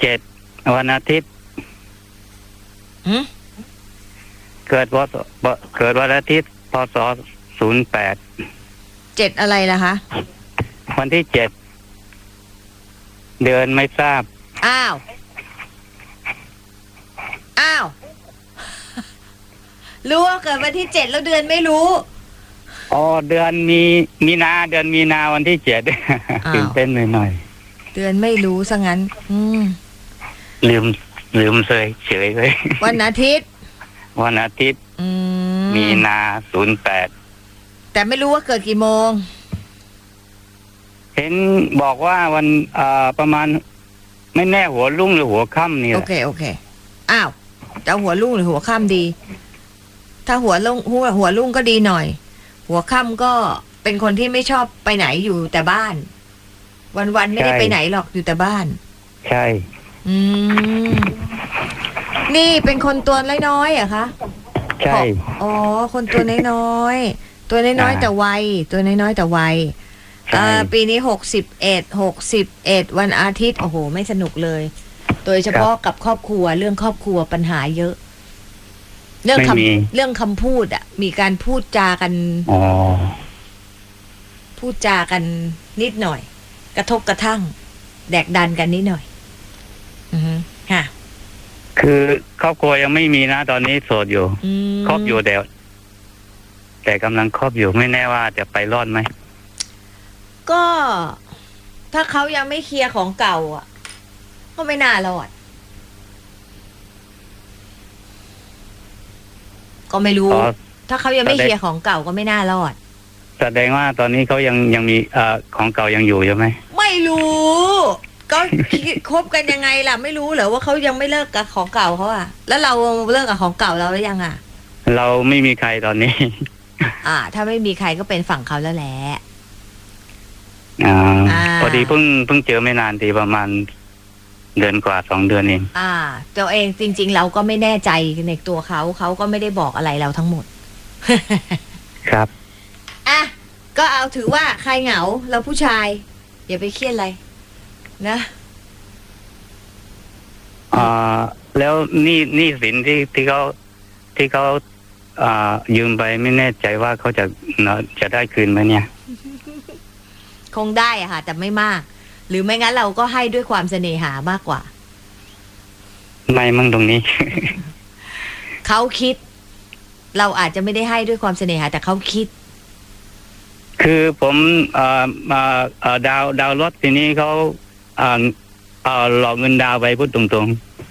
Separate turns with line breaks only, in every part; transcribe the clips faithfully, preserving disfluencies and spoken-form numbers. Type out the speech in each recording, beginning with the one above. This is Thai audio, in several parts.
เจ็ดวันอาทิตย์
หืม
เกิดวันเกิดวันอาทิตย์พศศูนย์แปด
เจ็ดอะไรล่ะคะ
วันที่เจ็ดเดือนไม่ทราบ
อ้าวอ้าวรู้ว่าเกิดวันที่เจ็ดแล้วเดือนไม่รู้
อ๋อเดือนมีมีนาเดือนมีนาวันที่เจ็ดตื่นเต้นหน่อย
เดือนไม่รู้ซะงั้นอืม
ลืมลืมเลยเฉยเลย
วันอาทิตย์
วันอาทิตย์มีนาศูนย์แปด
แต่ไม่รู้ว่าเกิดกี่โมง
เห็นบอกว่าวันอ่าประมาณไม่แน่หัวรุ่งหรือหัวค่ำนี่
โอเคโอเคอ้าวจะหัวรุ่งหรือหัวค่ำดีถ้าหัวรุ่งหัวหัวรุ่งก็ดีหน่อยหัวค่ำก็เป็นคนที่ไม่ชอบไปไหนอยู่แต่บ้านวันๆไม่ได้ไปไหนหรอกอยู่แต่บ้าน
ใช่
อืมนี่เป็นคนตัวน้อยๆอะคะ
ใช่
อ๋อคนตัวน้อยๆตัวน้อยๆแต่วัยตัวน้อยๆแต่วัยอ่าปีนี้หกสิบเอ็ดหกสิบเอ็ดวันอาทิตย์โอ้โหไม่สนุกเลยโดยเฉพาะกับครอบครัวเรื่องครอบครัวปัญหาเยอะเรื่องคำเรื่องคำพูดอะมีการพูดจากัน
อ๋อ
พูดจากันนิดหน่อยกระทบกระทั่งแดกดันกันนิดหน่อยอือฮึค่ะ
คือครอบครัวยังไม่มีนะตอนนี้โสดอยู่ครอบอยู่แต่แต่กำลังครอบอยู่ไม่แน่ว่าจะไปรอดไหม
ก็ถ้าเขายังไม่เคลียร์ของเก่าอ่ะก็ไม่น่ารอดก็ไม่รู้ถ้าเขายังไม่เคลียร์ของเก่าก็ไม่น่ารอด
แสดงว่าตอนนี้เขายังยังมีเอ่อของเก่ายังอยู่ใช่ไหม
ไม่รู้ก็คบกันยังไงล่ะไม่รู้เหรอว่าเขายังไม่เลิกกับของเก่าเขาอ่ะแล้วเราเลิกกับของเก่าเราแล้วยังอ่ะ
เราไม่มีใครตอนนี้
อ่าถ้าไม่มีใครก็เป็นฝั่งเขาแล้วแหละ
อ่าพอดีเพิ่งเพิ่งเจอไม่นานทีประมาณเดือนกว่าสองเดือนเอง
อ่าตัวเองจริงๆเราก็ไม่แน่ใจในตัวเขาเขาก็ไม่ได้บอกอะไรเราทั้งหมด
ครับ
อ่ะก็เอาถือว่าใครเหงาเราผู้ชายอย่าไปเครียดอะไรนะ
อ่าแล้วนี่นี่สินที่ที่เขาที่เขาอ่ายืมไปไม่แน่ใจว่าเขาจะจะได้คืนไหมเนี่ย
คงได้อะค่ะแต่ไม่มากหรือไม่งั้นเราก็ให้ด้วยความเสน่หามากกว่า
ไม่มั่งตรงนี้
เขาคิดเราอาจจะไม่ได้ให้ด้วยความเสน่หาแต่เขาคิด
คือผมเอ่อเอ่อดาวดาวรถทีนี้เขาเอ่อเอ่อหลอกเงินดาวไปพูดตรง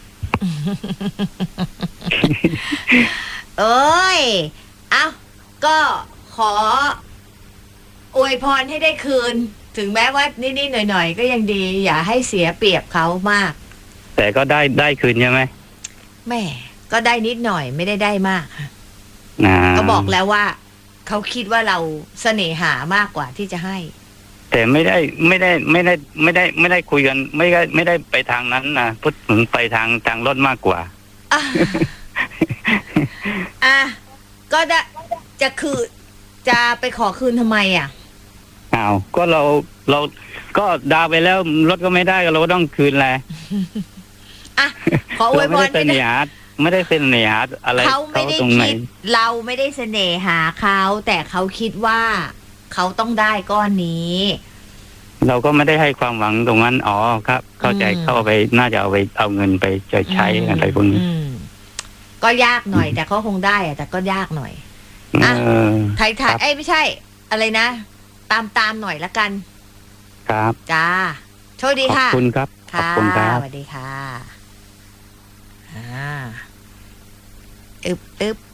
ๆ เอ้ยเอ้าก็ขออวยพรให้ได้คืนถึงแม้ว่านิดๆหน่อยๆก็ยังดีอย่าให้เสียเปรียบเขามาก
แต่ก็ได้ได้คืนใช่ไหม
แม่ก็ได้นิดหน่อยไม่ได้ได้มากก็บอกแล้วว่าเขาคิดว่าเราเสน่หามากกว่าที่จะให้
แต่ไม่ได้ไม่ได้ไม่ได้ไม่ได้ไม่ได้คุยกันไม่ได้ไม่ได้ไปทางนั้นนะพูดถึงไปทางทางรถมากกว่า
อ่ะก็จะจะคือจะไปขอคืนทำไมอ่ะ
อ้าวก็เราเราก็ดาวไปแล้วรถก็ไม่ได้เราก็ต้องคืนแหละ
อ่ะขออวยพร
ไม่ได้เสน่หาไม่ได้เสน่หาอะไร
เขาไม่ได้คิดเราไม่ได้เสน่หาเขาแต่เขาคิดว่าเขาต้องได้ก้อนนี้
เราก็ไม่ได้ให้ความหวังตรงนั้นอ๋อครับเข้าใจเข้าไปน่าจะเอาไปเอาเงินไปจะใช้อะไรพวกนี้
ก็ยากหน่อยแต่เขาคงได้อะแต่ก็ยากหน่อยอ่ะไทยไทยเอ้ยไม่ใช่อะไรนะตามตามหน่อยละกัน
ครับ
จ้าโชคดีค่ะ
ขอบคุณครับ
ขอบคุณครับสวัสดีค่ะอ่าอึบอึบ